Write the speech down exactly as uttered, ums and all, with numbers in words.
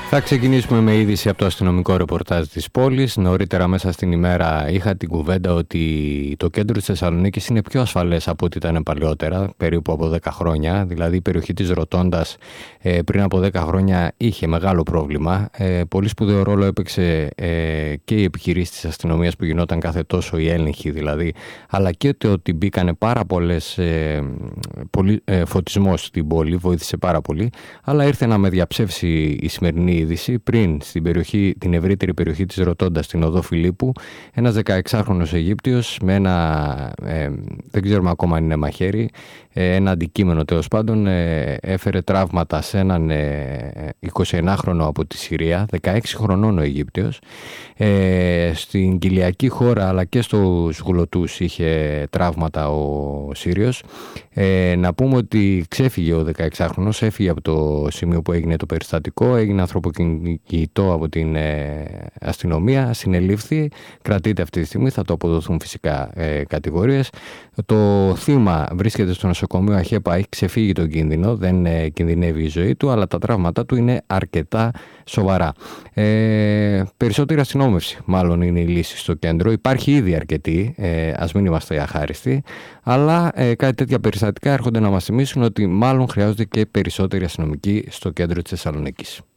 Θα ξεκινήσουμε με είδηση από το αστυνομικό ρεπορτάζ της πόλης. Νωρίτερα μέσα στην ημέρα είχα την κουβέντα ότι το κέντρο της Θεσσαλονίκης είναι πιο ασφαλές από ό,τι ήταν παλιότερα, περίπου από δέκα χρόνια. Δηλαδή η περιοχή της Ροτόντας ε, πριν από δέκα χρόνια είχε μεγάλο πρόβλημα. Ε, πολύ σπουδαίο ρόλο έπαιξε ε, και η επιχειρήση της αστυνομίας που γινόταν κάθε τόσο, η έλεγχη δηλαδή, αλλά και το ότι μπήκανε πάρα πολλές ε, πολύ, ε, φωτισμός στην πόλη, βοήθησε πάρα πολύ. Αλλά ήρθε να με διαψεύσει η σημερινή είδηση. Πριν στην περιοχή, την ευρύτερη περιοχή της Ροτόντας, στην οδό Φιλίππου, ένας δεκαεξάχρονος Αιγύπτιος με ένα, ε, δεν ξέρουμε ακόμα αν είναι μαχαίρι, ε, ένα αντικείμενο τέλος πάντων, ε, έφερε τραύματα σε έναν ε, εικοσιενάχρονο από τη Συρία, δεκαέξι χρονών ο Αιγύπτιος. Ε, στην κοιλιακή χώρα αλλά και στους γλωτούς είχε τραύματα ο Σύριος. Ε, να πούμε ότι ξέφυγε ο δεκαεξάχρονος, έφυγε από το σημείο που έγινε το περιστατικό, έγινε ανθρωποκυνηγητό από την ε, αστυνομία, συνελήφθη, κρατείται αυτή τη στιγμή, θα το αποδοθούν φυσικά ε, κατηγορίες. Το θύμα βρίσκεται στο νοσοκομείο ΑΧΕΠΑ, έχει ξεφύγει τον κίνδυνο, δεν ε, κινδυνεύει η ζωή του, αλλά τα τραύματα του είναι αρκετά σοβαρά. Ε, περισσότερη αστυνόμευση μάλλον είναι η λύση στο κέντρο. Υπάρχει ήδη αρκετή, ε, ας μην είμαστε αχάριστοι, αλλά ε, κάτι τέτοια περιστατικά έρχονται να μας θυμίσουν ότι μάλλον χρειάζονται και περισσότεροι αστυνομικοί στο κέντρο της Θεσσαλονίκης.